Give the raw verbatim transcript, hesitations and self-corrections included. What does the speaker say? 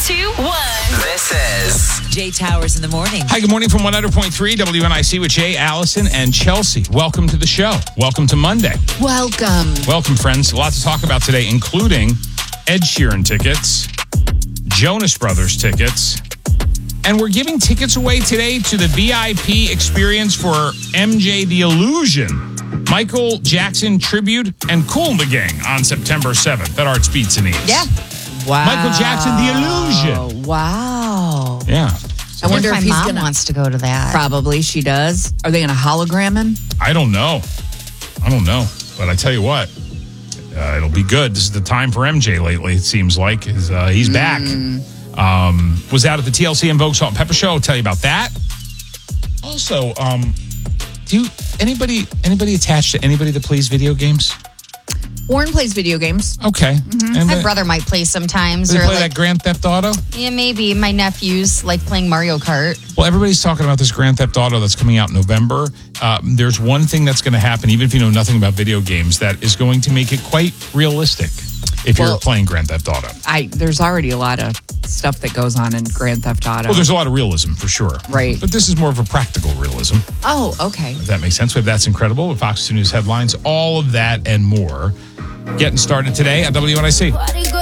two, one. This is Jay Towers in the morning. Hi, good morning from one hundred point three W N I C with Jay, Allison, and Chelsea. Welcome to the show. Welcome to Monday. Welcome. Welcome, friends. A lot to talk about today, including Ed Sheeran tickets, Jonas Brothers tickets, and we're giving tickets away today to the V I P experience for M J The Illusion, Michael Jackson tribute, and Kool and the Gang on September seventh at Arts Beats and Eats. Yeah. Wow. Michael Jackson, The Illusion. Wow. Yeah. I wonder if if my he's mom gonna, wants to go to that. Probably she does. Are they going to hologram him? I don't know. I don't know. But I tell you what, uh, it'll be good. This is the time for M J lately, it seems like. Is, uh, he's back. Um, was out at the T L C and Vogue Salt and Pepper Show. I'll tell you about that. Also, um, do you, anybody anybody attached to anybody that plays video games? Warren plays video games. Okay. And My the- brother might play sometimes. They or play like, that Grand Theft Auto? yeah, maybe. My nephews like playing Mario Kart. Well, everybody's talking about this Grand Theft Auto that's coming out in November. Uh, there's one thing that's going to happen, even if you know nothing about video games, that is going to make it quite realistic if you're Well- playing Grand Theft Auto. I there's already a lot of stuff that goes on in Grand Theft Auto. Well, there's a lot of realism for sure. Right. But this is more of a practical realism, oh, okay. if that makes sense. We have That's Incredible with Fox two News headlines, all of that and more. Getting started today at W N I C.